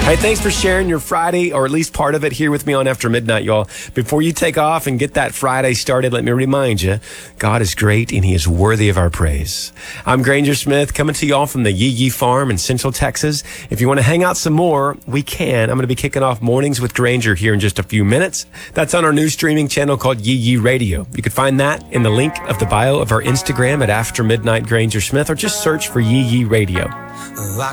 Hey, thanks for sharing your Friday, or at least part of it, here with me on After Midnight, y'all. Before you take off and get that Friday started, let me remind you, God is great and He is worthy of our praise. I'm Granger Smith, coming to y'all from the Yee Yee Farm in Central Texas. If you want to hang out some more, we can. I'm going to be kicking off Mornings with Granger here in just a few minutes. That's on our new streaming channel called Yee Yee Radio. You can find that in the link of the bio of our Instagram at After Midnight Granger Smith, or just search for Yee Yee Radio. I